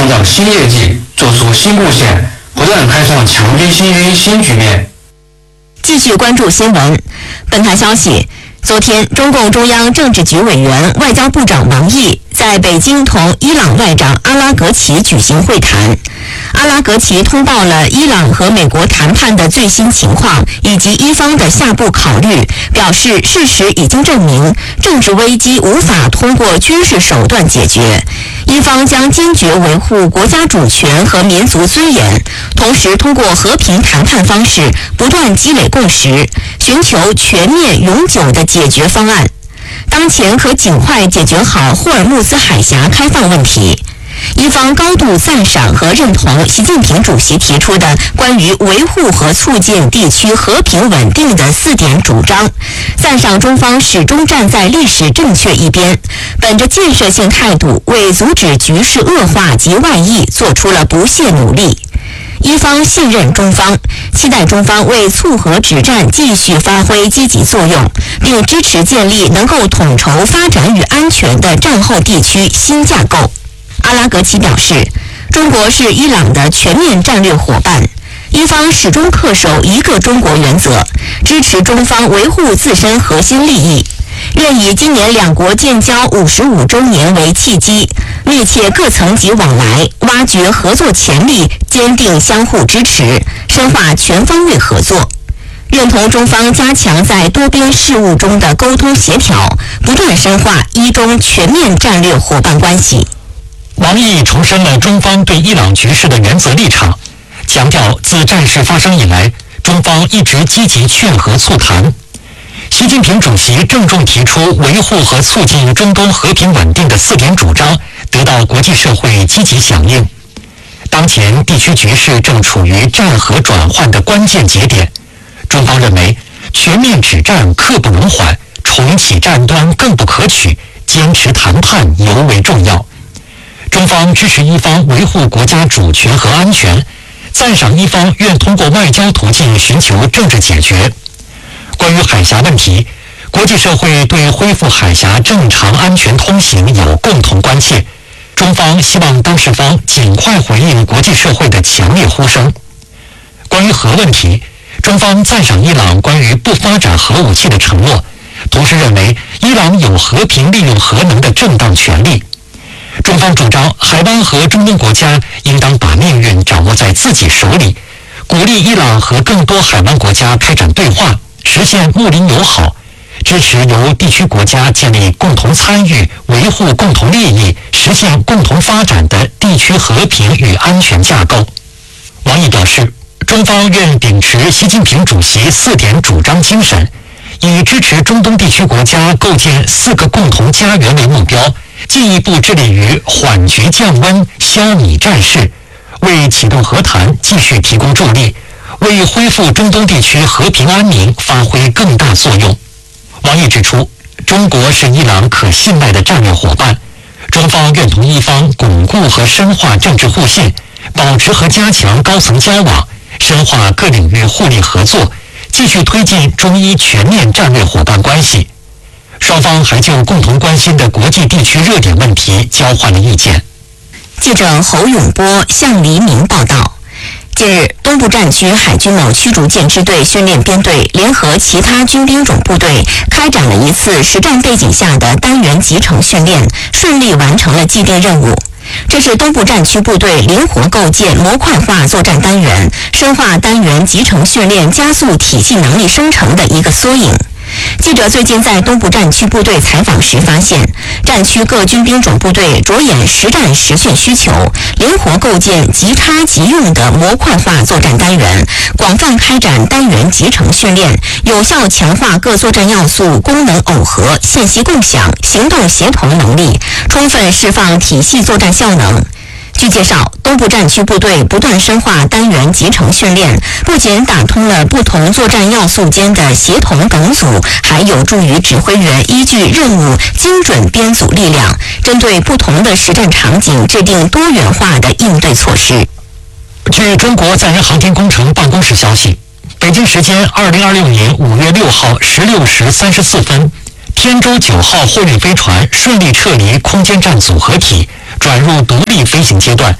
创造新业绩，做出新贡献，不断开创强军新军新局面。 继续关注新闻。本台消息，昨天，中共中央政治局委员、外交部长王毅在北京同伊朗外长阿拉格齐举行会谈。阿拉格齐通报了伊朗和美国谈判的最新情况以及伊方的下步考虑，表示事实已经证明政治危机无法通过军事手段解决，伊方将坚决维护国家主权和民族尊严，同时通过和平谈判方式不断积累共识，寻求全面永久的解决方案。当前可尽快解决好霍尔木兹海峡开放问题。伊方高度赞赏和认同习近平主席提出的关于维护和促进地区和平稳定的4点主张，赞赏中方始终站在历史正确一边，本着建设性态度，为阻止局势恶化及外溢做出了不懈努力。伊方信任中方，期待中方为促和止战继续发挥积极作用，并支持建立能够统筹发展与安全的战后地区新架构。阿拉格齐表示，中国是伊朗的全面战略伙伴，伊方始终恪守一个中国原则，支持中方维护自身核心利益，愿以今年两国建交55周年为契机，密切各层级往来，挖掘合作潜力，坚定相互支持，深化全方位合作。认同中方加强在多边事务中的沟通协调，不断深化伊中全面战略伙伴关系。 王毅重申了中方对伊朗局势的原则立场，强调自战事发生以来，中方一直积极劝和促谈。习近平主席郑重提出维护和促进中东和平稳定的4点主张，得到国际社会积极响应。当前地区局势正处于战和转换的关键节点，中方认为全面止战刻不容缓，重启战端更不可取，坚持谈判尤为重要。中方支持伊方维护国家主权和安全，赞赏伊方愿通过外交途径寻求政治解决。关于海峡问题，国际社会对恢复海峡正常安全通行有共同关切，中方希望当事方尽快回应国际社会的强烈呼声。关于核问题，中方赞赏伊朗关于不发展核武器的承诺，同时认为伊朗有和平利用核能的正当权利。中方主张海湾和中东国家应当把命运掌握在自己手里，鼓励伊朗和更多海湾国家开展对话，实现睦邻友好，支持由地区国家建立共同参与、维护共同利益、实现共同发展的地区和平与安全架构。王毅表示，中方愿秉持习近平主席4点主张精神，以支持中东地区国家构建4个共同家园为目标，进一步致力于缓局降温、消弭战事，为启动和谈继续提供助力，为恢复中东地区和平安宁发挥更大作用。王毅指出，中国是伊朗可信赖的战略伙伴，中方愿同伊方巩固和深化政治互信，保持和加强高层交往，深化各领域互利合作，继续推进中伊全面战略伙伴关系。双方还就共同关心的国际地区热点问题交换了意见。 记者侯永波向黎明报道。近日，东部战区海军某驱逐舰支队训练编队联合其他军兵种部队开展了一次实战背景下的单元集成训练，顺利完成了既定任务。这是东部战区部队灵活构建模块化作战单元，深化单元集成训练，加速体系能力生成的一个缩影。记者最近在东部战区部队采访时发现，战区各军兵种部队着眼实战实训需求，灵活构建即插即用的模块化作战单元，广泛开展单元集成训练，有效强化各作战要素功能耦合、信息共享、行动协同能力，充分释放体系作战效能。据介绍，东部战区部队不断深化单元集成训练，不仅打通了不同作战要素间的协同梗阻，还有助于指挥员依据任务精准编组力量，针对不同的实战场景制定多元化的应对措施。 据中国载人航天工程办公室消息，北京时间2026年5月6号16时34分，天舟9号货运飞船顺利撤离空间站组合体，转入独立飞行阶段，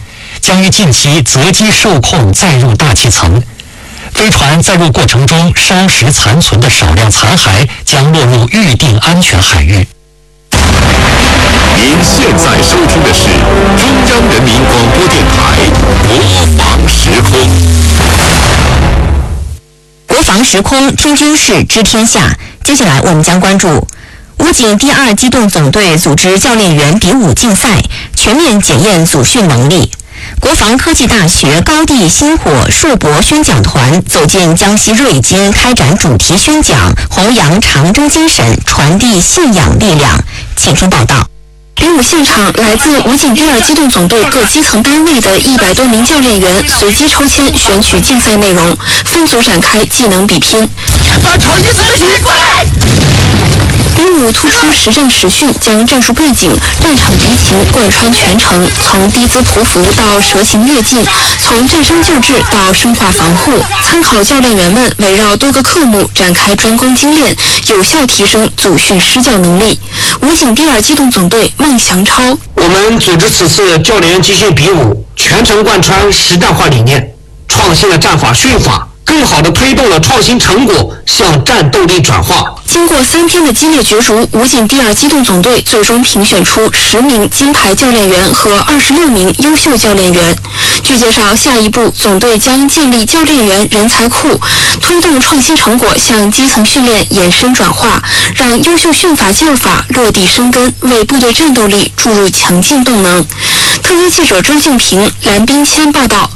将于近期择机受控载入大气层。飞船载入过程中烧蚀残存的少量残骸将落入预定安全海域。 您现在收听的是中央人民广播电台国防时空。 国防时空，听军事知天下。接下来我们将关注武警第2机动总队组织教练员比武竞赛，全面检验组训能力。国防科技大学高地星火硕博宣讲团走进江西瑞金，开展主题宣讲，弘扬长征精神，传递信仰力量。请听报道。比武现场，来自武警第2机动总队各基层单位的100多名教练员随机抽签选取竞赛内容，分组展开技能比拼。 把长一子举过来！ 比武突出实战实训，将战术背景、战场敌情贯穿全程，从低姿匍匐到蛇形跃进，从战伤救治到生化防护。参考教练员们围绕多个科目展开专攻精练，有效提升组训施教能力。武警第2机动总队孟祥超： 我们组织此次教练员集训比武，全程贯穿实战化理念，创新了战法训法，更好地推动了创新成果向战斗力转化。经过3天的激烈角逐，武警第2机动总队最终评选出10名金牌教练员和26名优秀教练员。据介绍，下一步总队将建立教练员人才库，推动创新成果向基层训练延伸转化，让优秀训法教法落地生根，为部队战斗力注入强劲动能。特约记者周静平、蓝冰谦报道。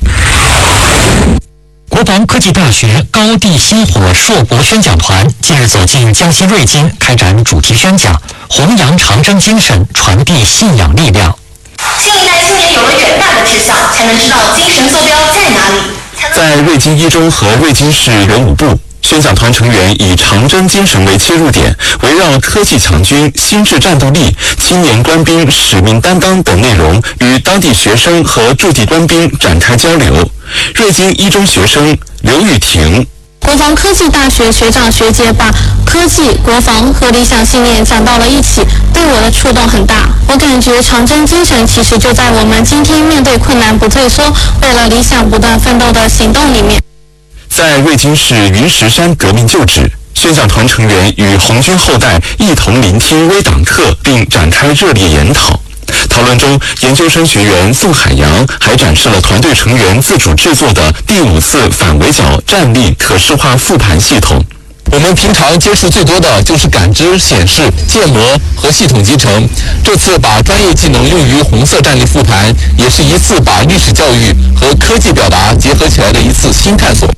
国防科技大学高地星火硕博宣讲团近日走进江西瑞金，开展主题宣讲，弘扬长征精神，传递信仰力量。 新一代青年有了远大的志向，才能知道精神坐标在哪里。 在瑞金一中和瑞金市人武部，宣讲团成员以长征精神为切入点，围绕科技强军、心智战斗力、青年官兵使命担当等内容，与当地学生和驻地官兵展开交流。瑞金一中学生刘玉婷： 国防科技大学学长学姐把科技、国防和理想信念讲到了一起，对我的触动很大。我感觉长征精神其实就在我们今天面对困难不退缩，为了理想不断奋斗的行动里面。 在瑞金市云石山革命旧址，宣讲团成员与红军后代一同聆听微党课，并展开热烈研讨。讨论中，研究生学员宋海洋还展示了团队成员自主制作的第5次反围剿战力可视化复盘系统。 我们平常接触最多的就是感知、显示、建模和系统集成。这次把专业技能用于红色战力复盘，也是一次把历史教育和科技表达结合起来的一次新探索。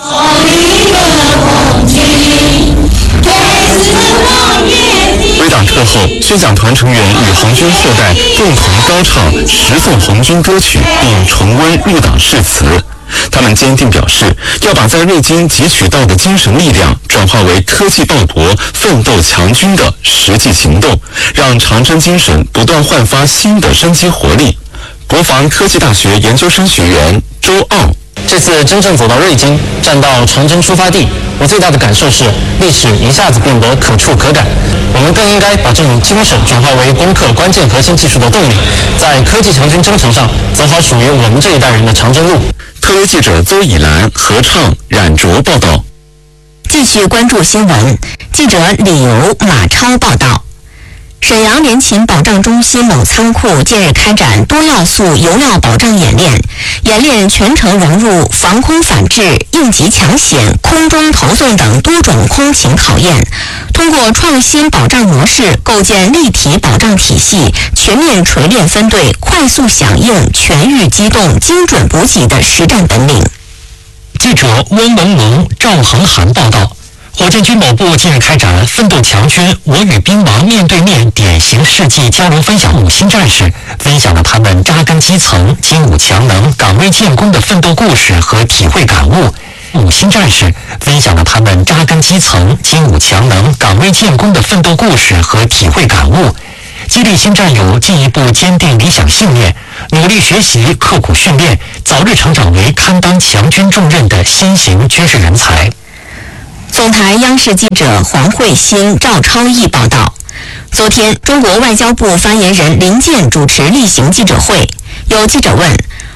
微党课后，宣讲团成员与红军后代共同高唱10颂红军歌曲，并重温入党誓词。他们坚定表示，要把在瑞金汲取到的精神力量转化为科技报国、奋斗强军的实际行动，让长征精神不断焕发新的生机活力。国防科技大学研究生学员周傲： 这次真正走到瑞金，站到长征出发地，我最大的感受是历史一下子变得可触可感。我们更应该把这种精神转化为攻克关键核心技术的动力，在科技强军征程上走好属于我们这一代人的长征路。 特约记者邹以兰、何畅、冉卓报道。 继续关注新闻，记者李游、马超报道。沈阳联勤保障中心某仓库近日开展多要素油料保障演练，演练全程融入防空反制、应急抢险、空中投送等多种空情考验，通过创新保障模式构建立体保障体系，全面锤炼分队快速响应、全域机动、精准补给的实战本领。 记者温文龙、赵恒涵报道。火箭军某部近日开展奋斗强军我与兵王面对面典型事迹交流分享，5星战士分享了他们扎根基层、精武强能、岗位建功的奋斗故事和体会感悟。5星战士分享了他们扎根基层、精武强能、岗位建功的奋斗故事和体会感悟，激励新战友进一步坚定理想信念，努力学习、刻苦训练，早日成长为堪当强军重任的先行军事人才。 总台央视记者黄慧欣、赵超毅报道，昨天，中国外交部发言人林健主持例行记者会。有记者问，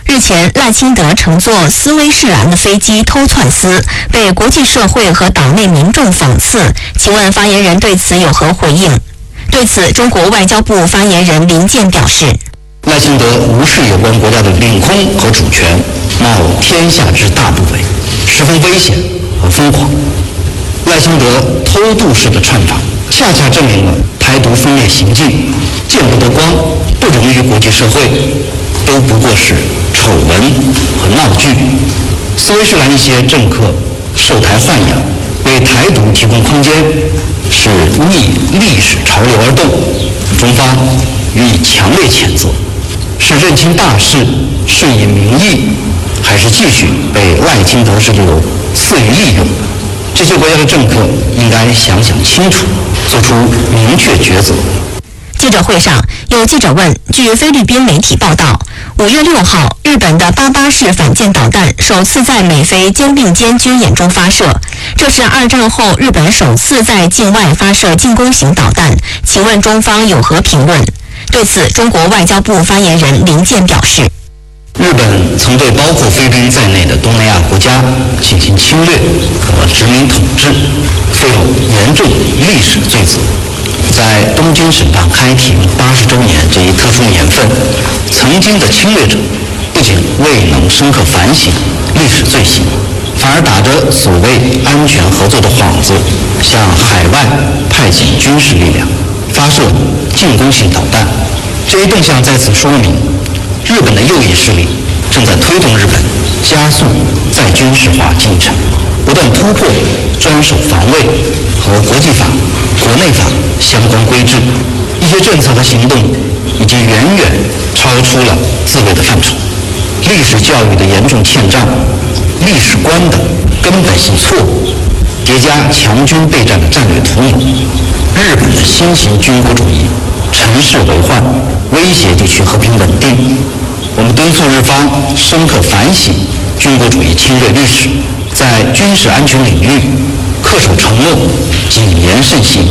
日前，赖清德乘坐斯威士兰的飞机偷窜斯，被国际社会和党内民众讽刺。请问发言人对此有何回应？对此，中国外交部发言人林健表示： 赖清德无视有关国家的领空和主权，冒天下之大不韪，十分危险和疯狂。赖清德偷渡式的串访，恰恰证明了台独分裂行径见不得光，不容于国际社会，都不过是丑闻和闹剧。斯威士兰一些政客受台豢养，为台独提供空间，是逆历史潮流而动，中方予以强烈谴责。是认清大势，顺应民意，还是继续被赖清德之流肆意利用？这些国家的政客应该想想清楚，做出明确抉择。 记者会上，有记者问，据菲律宾媒体报道，5月6号，日本的88式反舰导弹首次在美菲肩并肩军演中发射，这是2战后日本首次在境外发射进攻型导弹，请问中方有何评论？对此，中国外交部发言人林健表示： 日本曾对包括菲律宾在内的东南亚国家进行侵略和殖民统治，负有严重历史罪责。在东京审判开庭80周年这一特殊年份，曾经的侵略者不仅未能深刻反省历史罪行，反而打着所谓安全合作的幌子，向海外派遣军事力量，发射进攻性导弹。这一动向在此说明，日本的右翼势力正在推动日本加速再军事化进程，不断突破专守防卫和国际法、国内法相关规制。一些政策和行动已经远远超出了自卫的范畴，历史教育的严重欠账，历史观的根本性错误，叠加强军备战的战略图谋，日本的新型军国主义乘势为患，威胁地区和平稳定。我们敦促日方深刻反省军国主义侵略历史，在军事安全领域恪守承诺，谨言慎行。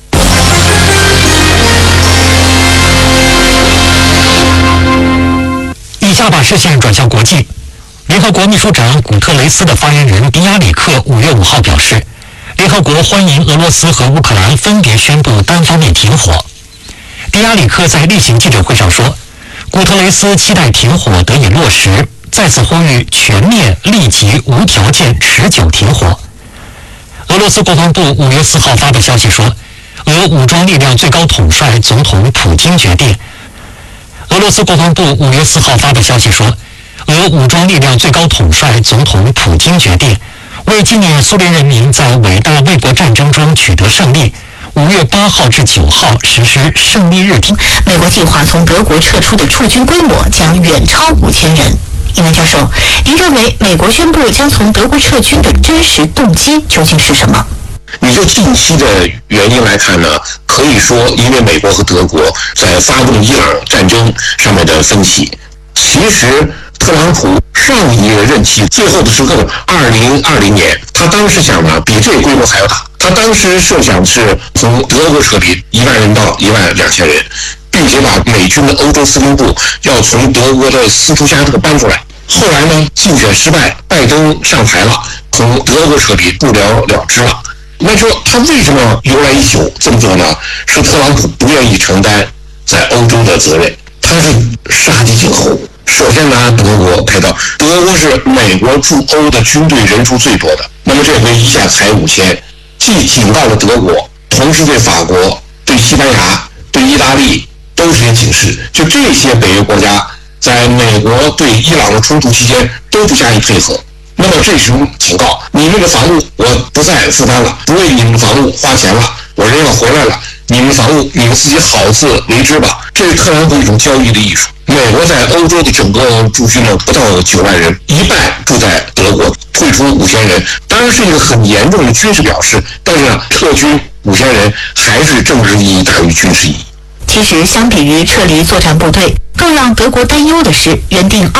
以下把视线转向国际。联合国秘书长古特雷斯的发言人迪亚里克5月5号表示，联合国欢迎俄罗斯和乌克兰分别宣布单方面停火。迪亚里克在例行记者会上说，古特雷斯期待停火得以落实，再次呼吁全面、立即、无条件、持久停火。俄罗斯国防部5月4号发布消息说，俄武装力量最高统帅总统普京决定。俄罗斯国防部5月4号发布消息说，俄武装力量最高统帅总统普京决定，为纪念苏联人民在伟大卫国战争中取得胜利，5月8号至9号实施胜利日。 美国计划从德国撤出的驻军规模将远超5000人。尹文教授，您认为美国宣布将从德国撤军的真实动机究竟是什么？ 你就近期的原因来看呢，可以说因为美国和德国在发动伊朗战争上面的分歧。其实特朗普上一个任期最后的时刻2020年，他当时想呢比这个规模还要大。他当时设想是从德国撤离1万人到12000人，并且把美军的欧洲司令部要从德国的斯图加特搬出来。后来呢，竞选失败，拜登上台了，从德国撤离不了了之了。那说他为什么由来已久这么做呢？是特朗普不愿意承担在欧洲的责任，他是杀敌儆后。首先拿德国开刀，德国是美国驻欧的军队人数最多的，那么这回一下才5000，既警告了德国，同时对法国、对西班牙、对意大利都是些警示。就这些北约国家在美国对伊朗的冲突期间都不加以配合，那么这是警告，你们的防务我不再负担了，不为你们防务花钱了，我人要回来了，你们防务你们自己好自为之吧。这是特朗普一种交易的艺术。美国在欧洲的整个驻军呢不到9万人，一半住在德国，退出5000人，当然是一个很严重的军事表示，但是呢，撤军5000人还是政治意义大于军事意义。 其实，相比于撤离作战部队，更让德国担忧的是原定